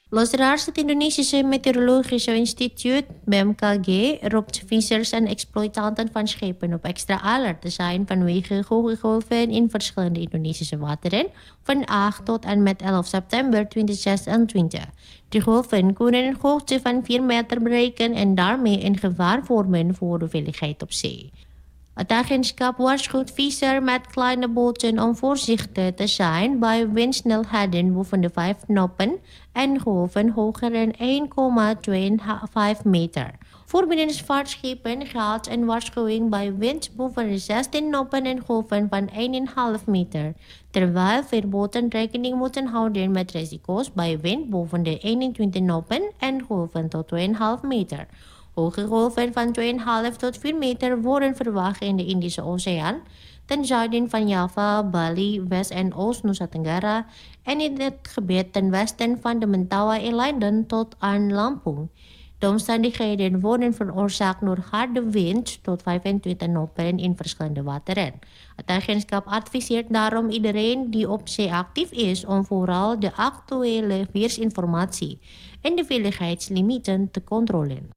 Luisteraars, het Indonesische Meteorologische Instituut, BMKG, roept vissers en exploitanten van schepen op extra alert te zijn vanwege hoge golven in verschillende Indonesische wateren van 8 tot en met 11 september 2026. De golven kunnen een hoogte van 4 meter bereiken en daarmee een gevaar vormen voor de veiligheid op zee. Het agentschap waarschuwt visser met kleine boten om voorzichtig te zijn bij windsnelheden boven de 5 knopen en golven hoger dan 1,25 meter. Voor binnenvaartschepen geldt een waarschuwing bij wind boven de 16 knopen en golven van 1,5 meter, terwijl veel boten rekening moeten houden met risico's bij wind boven de 21 knopen en golven tot 2,5 meter. Hoge golven van 2,5 tot 4 meter worden verwacht in de Indische Oceaan, ten zuiden van Java, Bali, West- en Oost-Nusa Tenggara en in het gebied ten westen van de Mentawai-eilanden tot aan Lampung. De omstandigheden worden veroorzaakt door harde wind tot 25 knopen in verschillende wateren. Het agentschap adviseert daarom iedereen die op zee actief is om vooral de actuele weersinformatie en de veiligheidslimieten te controleren.